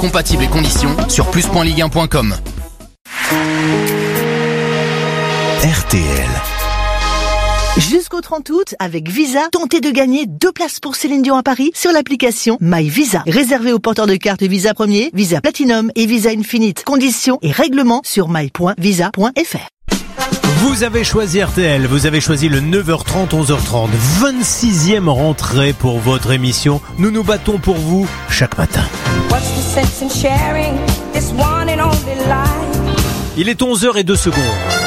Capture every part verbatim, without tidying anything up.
Compatibles et conditions sur plus point ligue un point com. R T L. Jusqu'au trente août, avec Visa, tentez de gagner deux places pour Céline Dion à Paris sur l'application My Visa. Réservée aux porteurs de cartes Visa Premier, Visa Platinum et Visa Infinite. Conditions et règlements sur my point visa point f r. Vous avez choisi R T L, vous avez choisi le neuf heures trente, onze heures trente. vingt-sixième rentrée pour votre émission. Nous nous battons pour vous chaque matin. Il est onze heures zéro deux secondes.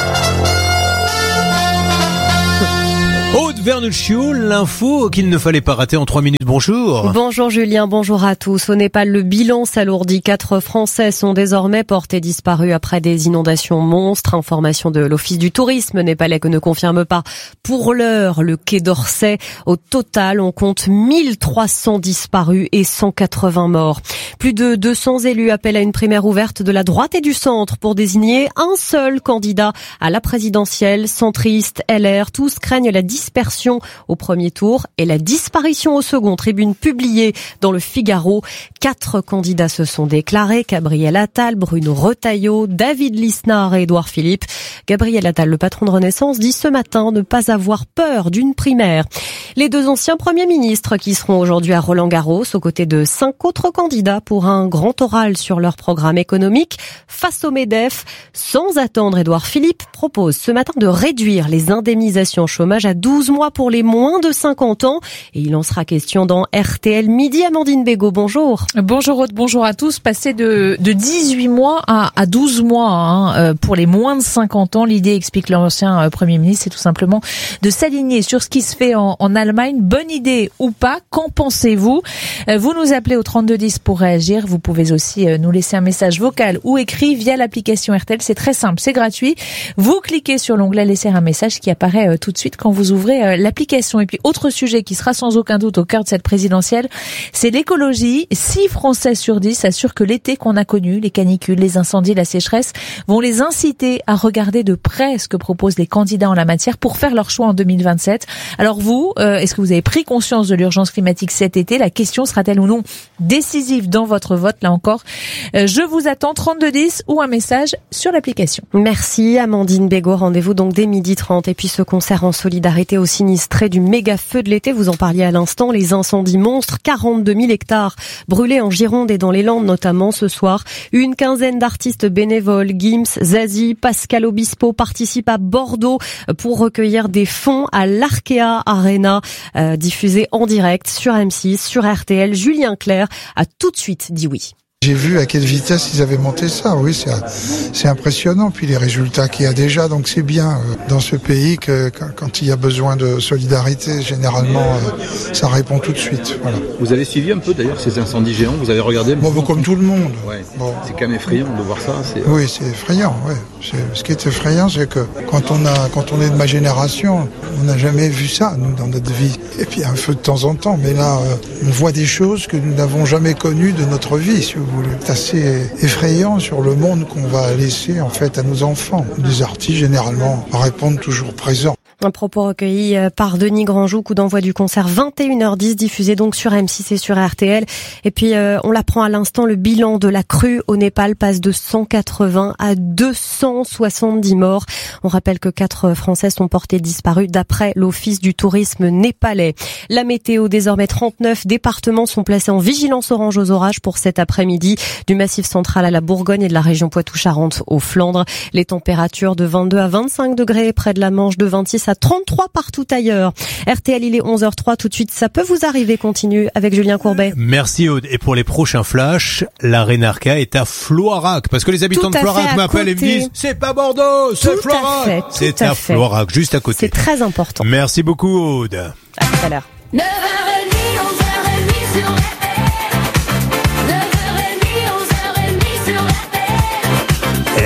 Aude Vernuccio, l'info qu'il ne fallait pas rater en trois minutes. Bonjour. Bonjour Julien, bonjour à tous. Au Népal, le bilan s'alourdit. Quatre Français sont désormais portés disparus après des inondations monstres. Information de l'Office du tourisme népalais que ne confirme pas pour l'heure le Quai d'Orsay. Au total, on compte mille trois cents disparus et cent quatre-vingts morts. Plus de deux cents élus appellent à une primaire ouverte de la droite et du centre pour désigner un seul candidat à la présidentielle. Centriste, L R, tous craignent la dispersion au premier tour et la disparition au second. Tribune publiée dans le Figaro. Quatre candidats se sont déclarés. Gabriel Attal, Bruno Retailleau, David Lisnard et Édouard Philippe. Gabriel Attal, le patron de Renaissance, dit ce matin ne pas avoir peur d'une primaire. Les deux anciens premiers ministres qui seront aujourd'hui à Roland-Garros aux côtés de cinq autres candidats pour un grand oral sur leur programme économique face au MEDEF. Sans attendre, Édouard Philippe propose ce matin de réduire les indemnisations chômage à douze mois pour les moins de cinquante ans. Et il en sera question dans R T L Midi. Amandine Bégaud, bonjour. Bonjour Aude, bonjour à tous. Passer de, de dix-huit mois à, à douze mois hein, pour les moins de cinquante ans. L'idée, explique l'ancien Premier ministre, c'est tout simplement de s'aligner sur ce qui se fait en, en Allemagne. Bonne idée ou pas? Qu'en pensez-vous? Vous nous appelez au trente-deux dix pour réagir. Vous pouvez aussi nous laisser un message vocal ou écrit via l'application R T L. C'est très simple, c'est gratuit. Vous cliquez sur l'onglet laisser un message qui apparaît tout de suite quand vous ouvrez l'application. Et puis, autre sujet qui sera sans aucun doute au cœur de cette présidentielle, c'est l'écologie. six Français sur dix assurent que l'été qu'on a connu, les canicules, les incendies, la sécheresse, vont les inciter à regarder de près ce que proposent les candidats en la matière pour faire leur choix en deux mille vingt-sept. Alors vous, euh, est-ce que vous avez pris conscience de l'urgence climatique cet été? La question sera-t-elle ou non décisive dans votre vote? Là encore, euh, je vous attends trente-deux dix ou un message sur l'application. Merci Amandine Bégaud. Rendez-vous donc dès midi trente. Et puis ce concert en solidarité aux sinistrés du méga feu de l'été, vous en parliez à l'instant, les incendies monstres, quarante-deux mille hectares brûlés en Gironde et dans les Landes notamment ce soir. Une quinzaine d'artistes bénévoles, Gims, Zazie, Pascal Obispo, participent à Bordeaux pour recueillir des fonds à l'Arkea Arena, euh, diffusé en direct sur M six, sur R T L. Julien Clerc a tout de suite dit oui. J'ai vu à quelle vitesse ils avaient monté ça, oui, c'est, c'est impressionnant. Puis les résultats qu'il y a déjà, donc c'est bien euh, dans ce pays que quand, quand il y a besoin de solidarité, généralement, euh, ça répond tout de suite. Voilà. Vous avez suivi un peu d'ailleurs ces incendies géants, vous avez regardé? Bon, bon comme tout le monde. Ouais. Bon. C'est quand même effrayant de voir ça. C'est... Oui, c'est effrayant. Ouais. C'est, ce qui est effrayant, c'est que quand on a, quand on est de ma génération, on n'a jamais vu ça nous dans notre vie. Et puis un feu de temps en temps, mais là, euh, on voit des choses que nous n'avons jamais connues de notre vie, si vous voulez. C'est assez effrayant sur le monde qu'on va laisser en fait à nos enfants. Les artistes généralement répondent toujours présents. Un propos recueilli par Denis Grandjou, coup d'envoi du concert vingt et une heures dix, diffusé donc sur M six et sur R T L. Et puis, euh, on l'apprend à l'instant, le bilan de la crue au Népal passe de cent quatre-vingts à deux cent soixante-dix morts. On rappelle que quatre Français sont portés disparus d'après l'Office du tourisme népalais. La météo, désormais trente-neuf départements sont placés en vigilance orange aux orages pour cet après-midi, du Massif central à la Bourgogne et de la région Poitou-Charentes aux Flandres. Les températures de vingt-deux à vingt-cinq degrés près de la Manche, de vingt-six à trente-trois partout ailleurs. R T L, il est onze heures trois tout de suite. Ça peut vous arriver. Continue avec Julien Courbet. Merci Aude. Et pour les prochains flashs, l'Arène Arca est à Floirac. Parce que les habitants de Floirac m'appellent et me disent c'est pas Bordeaux, c'est Floirac. C'est à Floirac, juste à côté. C'est très important. Merci beaucoup Aude. À tout à l'heure. neuf heures trente, onze heures trente sur R T L. neuf heures trente, onze heures trente sur R T L. Eh oui,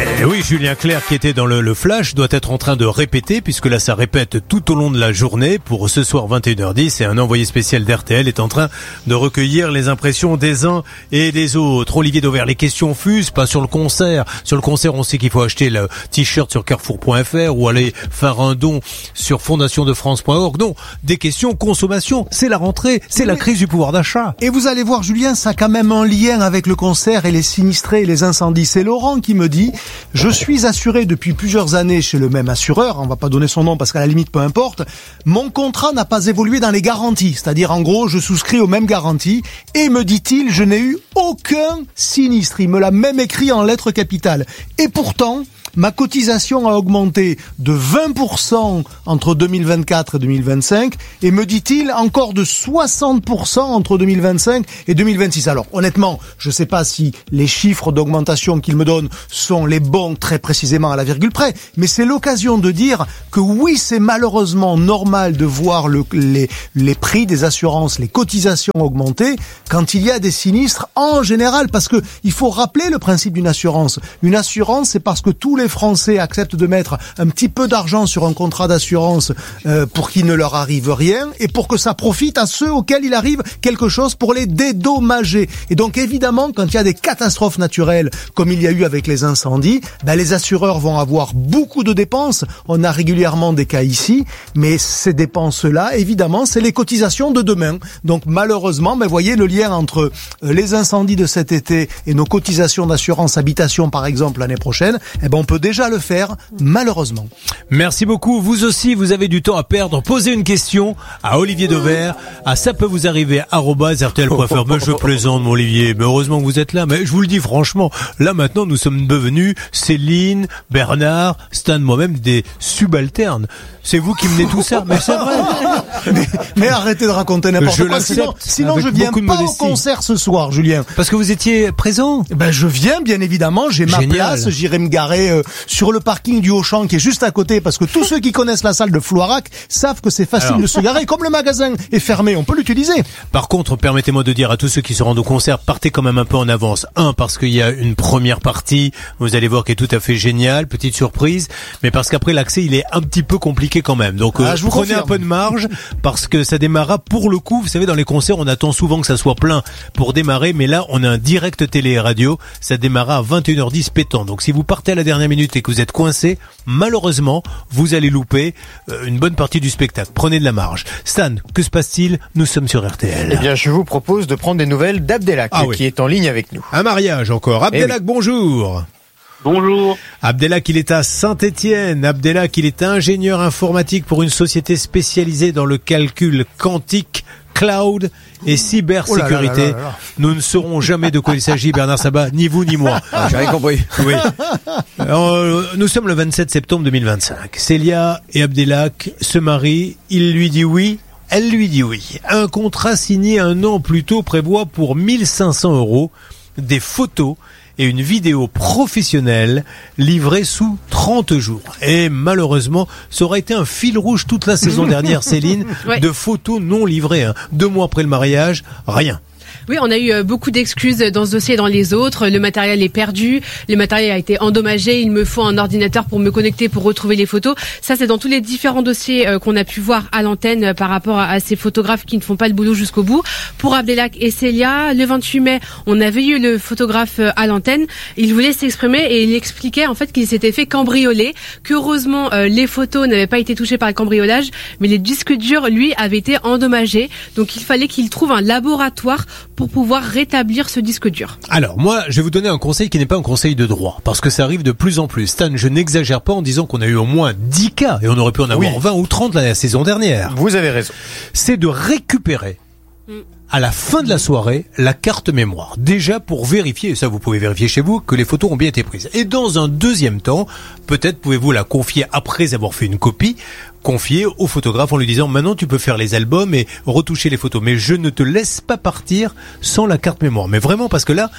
Julien Clerc qui était dans le, le flash doit être en train de répéter, puisque là ça répète tout au long de la journée pour ce soir vingt et une heures dix, et un envoyé spécial d'R T L est en train de recueillir les impressions des uns et des autres. Olivier Dauvert, les questions fusent, pas sur le concert. Sur le concert, on sait qu'il faut acheter le t-shirt sur carrefour point f r ou aller faire un don sur fondation de france point org. Non, des questions consommation. C'est la rentrée, c'est la crise du pouvoir d'achat. Et vous allez voir, Julien, ça a quand même un lien avec le concert et les sinistrés et les incendies. C'est Laurent qui me dit, je suis assuré depuis plusieurs années chez le même assureur, on va pas donner son nom parce qu'à la limite peu importe, mon contrat n'a pas évolué dans les garanties, c'est-à-dire en gros je souscris aux mêmes garanties et me dit-il je n'ai eu aucun sinistre, il me l'a même écrit en lettres capitales et pourtant ma cotisation a augmenté de vingt pour cent entre deux mille vingt-quatre et deux mille vingt-cinq et me dit-il encore de soixante pour cent entre deux mille vingt-cinq et deux mille vingt-six. Alors honnêtement, je ne sais pas si les chiffres d'augmentation qu'il me donne sont les bons très précisément à la virgule près, mais c'est l'occasion de dire que oui, c'est malheureusement normal de voir le, les, les prix des assurances, les cotisations augmenter quand il y a des sinistres en général, parce que il faut rappeler le principe d'une assurance. Une assurance, c'est parce que tous les Français acceptent de mettre un petit peu d'argent sur un contrat d'assurance euh, pour qu'il ne leur arrive rien et pour que ça profite à ceux auxquels il arrive quelque chose pour les dédommager. Et donc évidemment, quand il y a des catastrophes naturelles comme il y a eu avec les incendies, ben, les assureurs vont avoir beaucoup de dépenses. On a régulièrement des cas ici, mais ces dépenses-là, évidemment, c'est les cotisations de demain. Donc malheureusement, ben, voyez le lien entre euh, les incendies de cet été et nos cotisations d'assurance habitation, par exemple, l'année prochaine, eh ben, on peut déjà le faire, malheureusement. Merci beaucoup. Vous aussi, vous avez du temps à perdre. Posez une question à Olivier Dauvert, à ça peut vous arriver, arobase R T L point F R. Mais je plaisante, mon Olivier. Mais heureusement que vous êtes là. Mais je vous le dis franchement, là maintenant, nous sommes devenus Céline, Bernard, Stan, moi-même, des subalternes. C'est vous qui menez tout ça, mais c'est vrai. mais, mais arrêtez de raconter n'importe je quoi. Sinon, sinon je viens pas modestie. au concert ce soir, Julien. Parce que vous étiez présent. Ben je viens, bien évidemment. J'ai ma Génial. place. J'irai me garer euh, sur le parking du Auchan qui est juste à côté, parce que tous ceux qui connaissent la salle de Floirac savent que c'est facile Alors. de se garer. Comme le magasin est fermé, on peut l'utiliser. Par contre, permettez-moi de dire à tous ceux qui se rendent au concert, partez quand même un peu en avance. Un, parce qu'il y a une première partie, vous allez voir, qui est tout à fait géniale, petite surprise. Mais parce qu'après l'accès, il est un petit peu compliqué quand même. Donc ah, je vous prenez confirme. un peu de marge, parce que ça démarrera pour le coup. Vous savez, dans les concerts, on attend souvent que ça soit plein pour démarrer, mais là, on a un direct télé et radio. Ça démarrera à vingt et une heures dix pétant. Donc si vous partez à la dernière minute et que vous êtes coincé, malheureusement, vous allez louper une bonne partie du spectacle. Prenez de la marge. Stan, que se passe-t-il? Nous sommes sur R T L. Eh bien, je vous propose de prendre des nouvelles d'Abdelak, ah, oui. qui est en ligne avec nous. Un mariage encore. Abdelak, eh oui. bonjour. Bonjour. Abdelak, il est à Saint-Étienne. Abdelak, il est ingénieur informatique pour une société spécialisée dans le calcul quantique, cloud et cybersécurité. Oh là là là là là. Nous ne saurons jamais de quoi il s'agit, Bernard Sabat, ni vous ni moi. Ah, j'avais compris. Oui. Alors, euh, nous sommes le vingt-sept septembre deux mille vingt-cinq. Célia et Abdelak se marient. Il lui dit oui. Elle lui dit oui. Un contrat signé un an plus tôt prévoit pour mille cinq cents euros des photos et une vidéo professionnelle livrée sous trente jours. Et malheureusement, ça aurait été un fil rouge toute la saison dernière, Céline, ouais. de photos non livrées. Hein. Deux mois après le mariage, rien. Oui, on a eu beaucoup d'excuses dans ce dossier et dans les autres. Le matériel est perdu, le matériel a été endommagé, il me faut un ordinateur pour me connecter, pour retrouver les photos. Ça, c'est dans tous les différents dossiers qu'on a pu voir à l'antenne par rapport à ces photographes qui ne font pas le boulot jusqu'au bout. Pour Abdelak et Célia, le vingt-huit mai, on avait eu le photographe à l'antenne. Il voulait s'exprimer et il expliquait en fait qu'il s'était fait cambrioler, qu'heureusement les photos n'avaient pas été touchées par le cambriolage, mais les disques durs, lui, avaient été endommagés. Donc il fallait qu'il trouve un laboratoire pour pouvoir rétablir ce disque dur. Alors, moi, je vais vous donner un conseil qui n'est pas un conseil de droit, parce que ça arrive de plus en plus. Stan, je n'exagère pas en disant qu'on a eu au moins dix cas, et on aurait pu en avoir oui. vingt ou trente la saison dernière. Vous avez raison. C'est de récupérer, mm. à la fin de la soirée, la carte mémoire. Déjà pour vérifier, et ça vous pouvez vérifier chez vous, que les photos ont bien été prises. Et dans un deuxième temps, peut-être pouvez-vous la confier après avoir fait une copie, confier au photographe en lui disant maintenant tu peux faire les albums et retoucher les photos, mais je ne te laisse pas partir sans la carte mémoire. Mais vraiment, parce que là,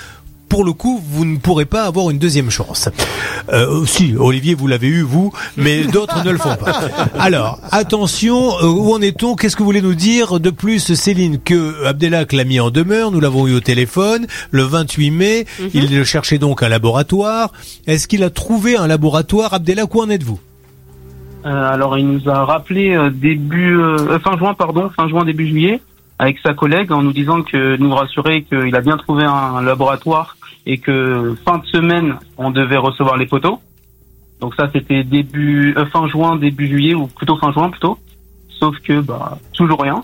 pour le coup, vous ne pourrez pas avoir une deuxième chance. Euh, si, Olivier, vous l'avez eu, vous, mais d'autres ne le font pas. Alors, attention, euh, où en est-on? Qu'est-ce que vous voulez nous dire de plus, Céline, que Abdelhak l'a mis en demeure? Nous l'avons eu au téléphone le vingt-huit mai. Mm-hmm. Il le cherchait donc un laboratoire. Est-ce qu'il a trouvé un laboratoire? Abdelhak, où en êtes-vous? Euh, alors, il nous a rappelé euh, début euh, fin juin, pardon, fin juin début juillet, avec sa collègue, en nous disant que nous rassurer qu'il a bien trouvé un, un laboratoire et que fin de semaine on devait recevoir les photos. Donc ça, c'était début euh, fin juin, début juillet, ou plutôt fin juin plutôt. Sauf que bah toujours rien.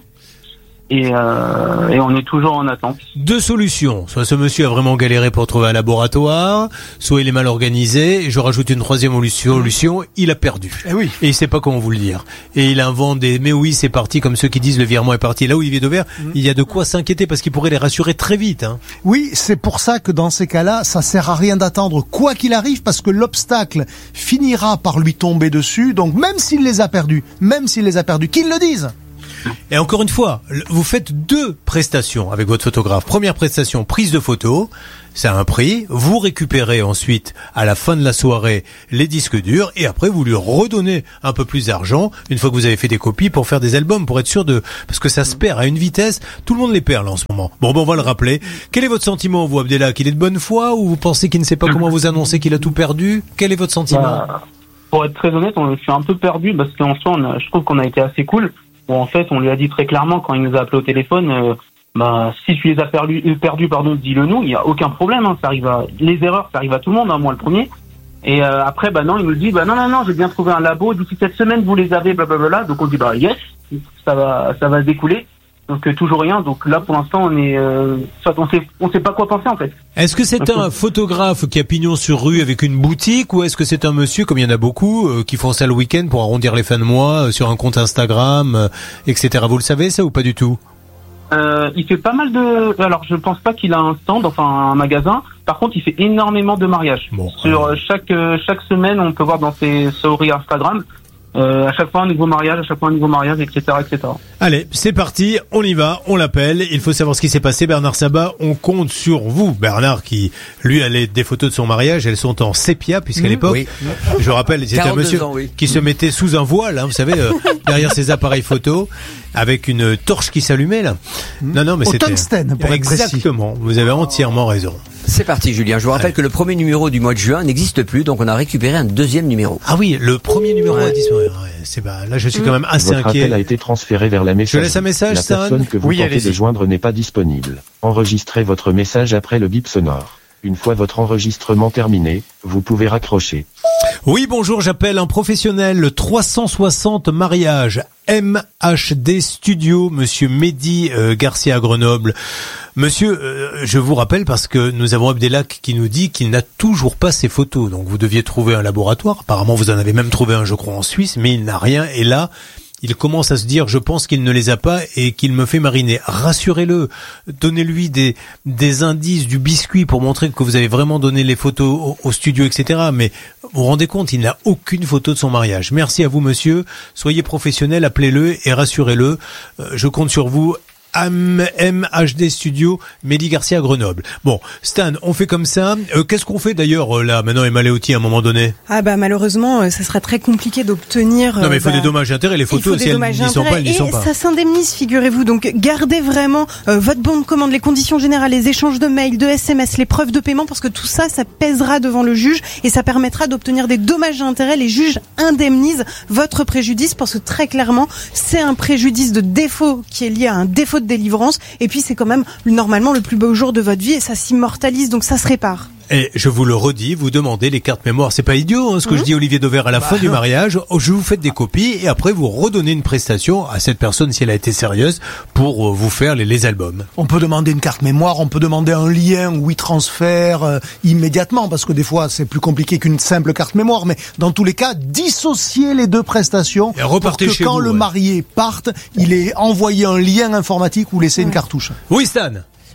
Et, euh, et on est toujours en attente. Deux solutions. Soit ce monsieur a vraiment galéré pour trouver un laboratoire, soit il est mal organisé, et je rajoute une troisième solution, il a perdu. Eh oui. Et il sait pas comment vous le dire. Et il invente des, mais oui, c'est parti, comme ceux qui disent le virement est parti. Là, Olivier Dauvert, mmh. il y a de quoi s'inquiéter parce qu'il pourrait les rassurer très vite, hein. Oui, c'est pour ça que dans ces cas-là, ça sert à rien d'attendre quoi qu'il arrive, parce que l'obstacle finira par lui tomber dessus. Donc même s'il les a perdus, même s'il les a perdus, qu'ils le disent. Et encore une fois, vous faites deux prestations avec votre photographe. Première prestation, prise de photo, c'est un prix. Vous récupérez ensuite, à la fin de la soirée, les disques durs et après vous lui redonnez un peu plus d'argent une fois que vous avez fait des copies pour faire des albums, pour être sûr de... Parce que ça se perd à une vitesse, tout le monde les perd là en ce moment. Bon, ben on va le rappeler. Quel est votre sentiment, vous, Abdelhak? Qu'il est de bonne foi ou vous pensez qu'il ne sait pas comment vous annoncer qu'il a tout perdu? Quel est votre sentiment? Bah, pour être très honnête, on, je suis un peu perdu parce qu'en soi, on a, je trouve qu'on a été assez cool. Bon, en fait, on lui a dit très clairement quand il nous a appelé au téléphone, euh, bah, si tu les as perdus, perdu, pardon, dis-le nous, il y a aucun problème, hein, ça arrive à, les erreurs, ça arrive à tout le monde, hein, moi le premier. Et euh, après, bah non, il nous dit, bah non, non, non, j'ai bien trouvé un labo, d'ici cette semaine, vous les avez, blablabla. Donc on dit, bah yes, ça va, ça va se découler. Donc euh, toujours rien. Donc là, pour l'instant, on est, euh, on sait, on sait pas quoi penser en fait. Est-ce que c'est un photographe qui a pignon sur rue avec une boutique, ou est-ce que c'est un monsieur, comme il y en a beaucoup, euh, qui font ça le week-end pour arrondir les fins de mois euh, sur un compte Instagram, euh, et cetera. Vous le savez ça ou pas du tout? Euh, il fait pas mal de. Alors, je pense pas qu'il a un stand, enfin un magasin. Par contre, il fait énormément de mariages. Bon, sur euh... chaque euh, chaque semaine, on peut voir dans ses stories Instagram. Euh, à chaque fois un nouveau mariage, à chaque fois un nouveau mariage, et cetera, et cetera. Allez, c'est parti, on y va, on l'appelle. Il faut savoir ce qui s'est passé. Bernard Sabat, on compte sur vous. Bernard, qui lui a les, des photos de son mariage, elles sont en sépia, puisqu'à mmh, l'époque, oui. je rappelle, c'était un monsieur ans, oui. qui se mettait sous un voile, hein, vous savez, euh, derrière ses appareils photo, avec une torche qui s'allumait là. Mmh. Non, non, mais Au c'était tungstène, pour exactement. Être vous avez entièrement raison. C'est parti, Julien. Je vous rappelle ouais. que le premier numéro du mois de juin n'existe plus, donc on a récupéré un deuxième numéro. Ah oui, le premier numéro ouais. a disparu. Ouais, c'est bah, là, je suis quand même assez Votre inquiet. Votre appel a été transféré vers la messagerie. Je laisse un message, La Stan. personne que vous oui, tentez allez-y. de joindre n'est pas disponible. Enregistrez votre message après le bip sonore. Une fois votre enregistrement terminé, vous pouvez raccrocher. Oui, bonjour, j'appelle un professionnel, le trois cent soixante mariage, M H D Studio, monsieur Mehdi euh, Garcia à Grenoble. Monsieur, euh, je vous rappelle parce que nous avons Abdelhak qui nous dit qu'il n'a toujours pas ses photos. Donc vous deviez trouver un laboratoire. Apparemment, vous en avez même trouvé un, je crois, en Suisse, mais il n'a rien. Et là, il commence à se dire, je pense qu'il ne les a pas et qu'il me fait mariner. Rassurez-le, donnez-lui des des indices, du biscuit pour montrer que vous avez vraiment donné les photos au, au studio, et cetera. Mais vous vous rendez compte, il n'a aucune photo de son mariage. Merci à vous, monsieur. Soyez professionnel, appelez-le et rassurez-le. Euh, je compte sur vous. M H D Studio, Mehdi Garcia à Grenoble. Bon, Stan, on fait comme ça. Euh, qu'est-ce qu'on fait d'ailleurs là maintenant, Emma Léoty, à un moment donné? Ah bah malheureusement, euh, ça sera très compliqué d'obtenir. Non mais il faut bah, des dommages et intérêts. Les photos, si elles n'y sont pas, elles n'y sont pas. Et ça s'indemnise, figurez-vous. Donc gardez vraiment euh, votre bon de commande, les conditions générales, les échanges de mails, de S M S, les preuves de paiement, parce que tout ça, ça pèsera devant le juge et ça permettra d'obtenir des dommages et intérêts. Les juges indemnisent votre préjudice parce que très clairement, c'est un préjudice de défaut qui est lié à un défaut de délivrance. Et puis c'est quand même normalement le plus beau jour de votre vie et ça s'immortalise, donc ça se répare. Et je vous le redis, vous demandez les cartes mémoire. C'est pas idiot hein, ce que mmh. je dis, Olivier Dauvert, à la bah, fin du mariage. Je vous faites des copies et après vous redonnez une prestation à cette personne si elle a été sérieuse pour vous faire les, les albums. On peut demander une carte mémoire, on peut demander un lien où il transfère euh, immédiatement, parce que des fois c'est plus compliqué qu'une simple carte mémoire. Mais dans tous les cas, dissocier les deux prestations et repartez pour que chez quand vous, le ouais. marié parte, il ait envoyé un lien informatique ou laissé ouais. une cartouche. Oui, Stan.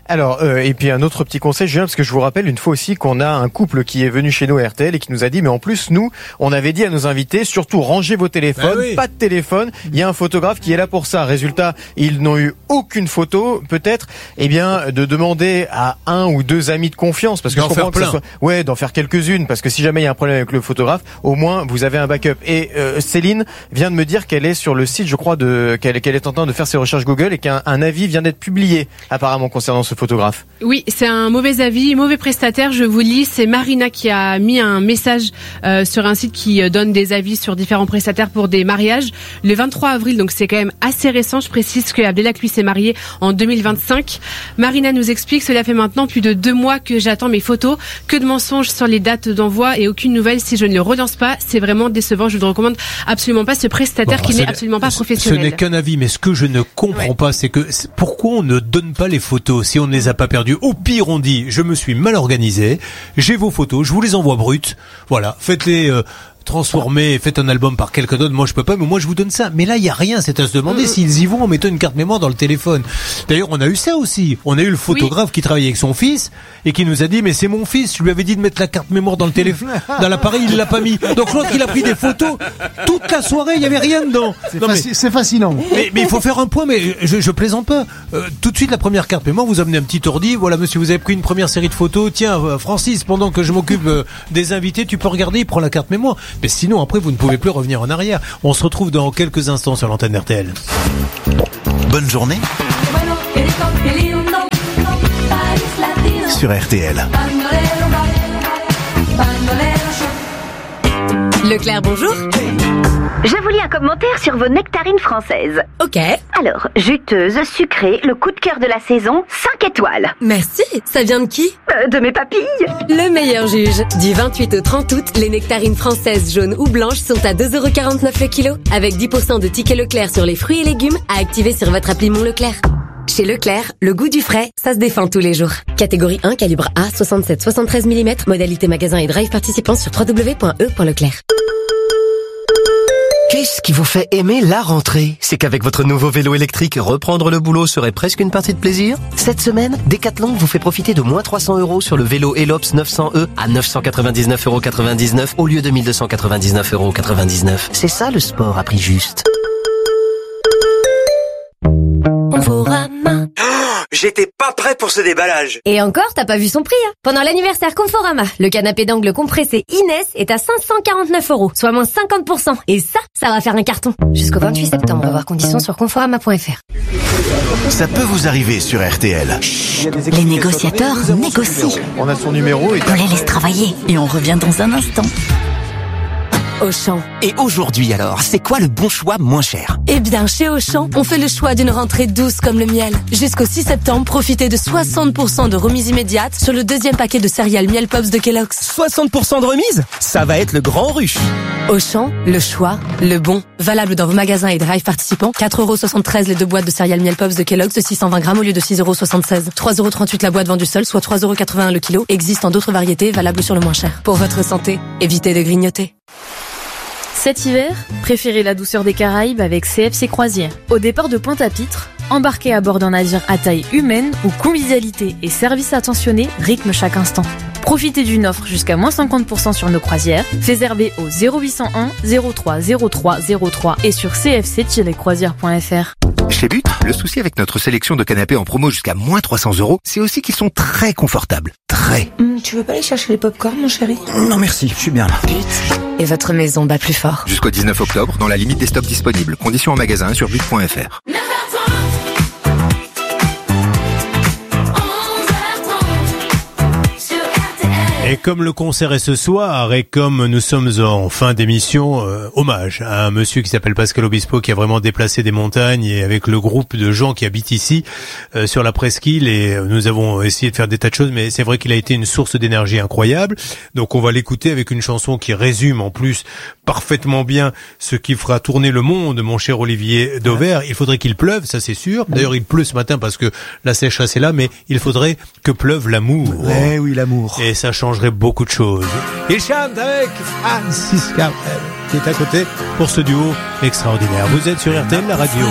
Alors, euh, et puis un autre petit conseil, Julien, parce que je vous rappelle une fois aussi qu'on a un couple qui est venu chez nous à R T L et qui nous a dit, mais en plus, nous, on avait dit à nos invités, surtout rangez vos téléphones, bah oui. pas de téléphone, il y a un photographe qui est là pour ça. Résultat, ils n'ont eu aucune photo, peut-être, eh bien, de demander à un ou deux amis de confiance, parce que d'en je comprends faire que ça plein. soit, ouais, d'en faire quelques-unes, parce que si jamais il y a un problème avec le photographe, au moins, vous avez un backup. Et euh, Céline vient de me dire qu'elle est sur le site, je crois, de qu'elle, qu'elle est en train de faire ses recherches Google et qu'un un avis vient d'être publié, apparemment, concernant ce photographe. Oui, c'est un mauvais avis, mauvais prestataire. Je vous lis, c'est Marina qui a mis un message euh, sur un site qui euh, donne des avis sur différents prestataires pour des mariages. Le vingt-trois avril, donc c'est quand même assez récent. Je précise que Abdelak lui s'est marié en deux mille vingt-cinq. Marina nous explique, cela fait maintenant plus de deux mois que j'attends mes photos. Que de mensonges sur les dates d'envoi et aucune nouvelle si je ne le relance pas. C'est vraiment décevant. Je ne recommande absolument pas ce prestataire Bon, qui ce n'est n'est- absolument pas ce- professionnel. Ce n'est qu'un avis, mais ce que je ne comprends ouais. pas, c'est que c'est- pourquoi on ne donne pas les photos si on ne les a pas perdues. Au pire, on dit, je me suis mal organisé, j'ai vos photos, je vous les envoie brutes. Voilà, faites-les... Euh, transformer, faites un album par quelqu'un d'autre, moi je peux pas, mais moi je vous donne ça. Mais là il y a rien, c'est à se demander mmh. s'ils y vont en mettant une carte mémoire dans le téléphone. D'ailleurs on a eu ça aussi, on a eu le photographe oui. qui travaillait avec son fils et qui nous a dit mais c'est mon fils, je lui avais dit de mettre la carte mémoire dans le téléphone, dans l'appareil il l'a pas mis. Donc l'autre il a pris des photos toute la soirée, il y avait rien dedans. C'est, non, faci- mais, c'est fascinant. Mais, mais il faut faire un point, mais je, je plaisante pas. Euh, tout de suite la première carte mémoire, vous amenez un petit ordi, voilà monsieur vous avez pris une première série de photos, tiens euh, Francis pendant que je m'occupe euh, des invités tu peux regarder, il prend la carte mémoire. Mais sinon après vous ne pouvez plus revenir en arrière. On se retrouve dans quelques instants sur l'antenne R T L. Bonne journée sur R T L. Leclerc, bonjour. Je vous lis un commentaire sur vos nectarines françaises. Ok. Alors, juteuse, sucrée, le coup de cœur de la saison, cinq étoiles. Merci. Ça vient de qui ? euh, De mes papilles. Le meilleur juge. Du vingt-huit au trente août, les nectarines françaises jaunes ou blanches sont à deux euros quarante-neuf le kilo. Avec dix pour cent de tickets Leclerc sur les fruits et légumes à activer sur votre appli Mon Leclerc. Chez Leclerc, le goût du frais, ça se défend tous les jours. Catégorie un, calibre A, soixante-sept soixante-treize millimètres, modalité magasin et drive participant sur w w w point e point leclerc. Qu'est-ce qui vous fait aimer la rentrée ? C'est qu'avec votre nouveau vélo électrique, reprendre le boulot serait presque une partie de plaisir ? Cette semaine, Decathlon vous fait profiter de moins trois cents euros sur le vélo Elops neuf cents E à neuf cent quatre-vingt-dix-neuf euros quatre-vingt-dix-neuf au lieu de mille deux cent quatre-vingt-dix-neuf euros quatre-vingt-dix-neuf. C'est ça le sport à prix juste. Conforama. J'étais pas prêt pour ce déballage. Et encore, t'as pas vu son prix, hein. Pendant l'anniversaire Conforama, le canapé d'angle compressé Inès est à cinq cent quarante-neuf euros, soit moins cinquante pour cent. Et ça, ça va faire un carton. Jusqu'au vingt-huit septembre, voir conditions sur conforama point f r. Ça peut vous arriver sur R T L. Les négociateurs négocient. On a son numéro et... On les laisse travailler. Et on revient dans un instant. Auchan. Et aujourd'hui alors, c'est quoi le bon choix moins cher ? Eh bien, chez Auchan, on fait le choix d'une rentrée douce comme le miel. Jusqu'au six septembre, profitez de soixante pour cent de remise immédiate sur le deuxième paquet de céréales Miel Pops de Kellogg's. soixante pour cent de remise ? Ça va être le grand rush. Auchan, le choix, le bon. Valable dans vos magasins et drive participants. quatre euros soixante-treize les deux boîtes de céréales Miel Pops de Kellogg's de six cent vingt grammes au lieu de six euros soixante-seize. trois euros trente-huit la boîte vendue seule, soit trois euros quatre-vingt-un le kilo. Existe en d'autres variétés, valable sur le moins cher. Pour votre santé, évitez de grignoter. Cet hiver, préférez la douceur des Caraïbes avec C F C Croisières. Au départ de Pointe-à-Pitre, embarquez à bord d'un navire à taille humaine où convivialité et service attentionné rythment chaque instant. Profitez d'une offre jusqu'à moins cinquante pour cent sur nos croisières. Réservez au zéro huit cent un zéro trois zéro trois zéro trois et sur c f c tiret croisières point f r. Chez But, le souci avec notre sélection de canapés en promo jusqu'à moins trois cents euros, c'est aussi qu'ils sont très confortables. Très. Mmh, tu veux pas aller chercher les pop-corn, mon chéri ? Non merci, je suis bien là. But. Et votre maison bat plus fort. Jusqu'au dix-neuf octobre, dans la limite des stocks disponibles. Conditions en magasin sur but point f r. Et comme le concert est ce soir, et comme nous sommes en fin d'émission, euh, hommage à un monsieur qui s'appelle Pascal Obispo, qui a vraiment déplacé des montagnes, et avec le groupe de gens qui habitent ici, euh, sur la presqu'île, et nous avons essayé de faire des tas de choses, mais c'est vrai qu'il a été une source d'énergie incroyable. Donc on va l'écouter avec une chanson qui résume en plus parfaitement bien ce qui fera tourner le monde, mon cher Olivier Dauvert. Il faudrait qu'il pleuve, ça c'est sûr. D'ailleurs il pleut ce matin parce que la sécheresse est là, mais il faudrait que pleuve l'amour. Ouais, oui, l'amour. Et ça changerait beaucoup de choses. Il chante avec Francis Cabrel qui est à côté pour ce duo extraordinaire. Vous êtes sur R T L, la radio.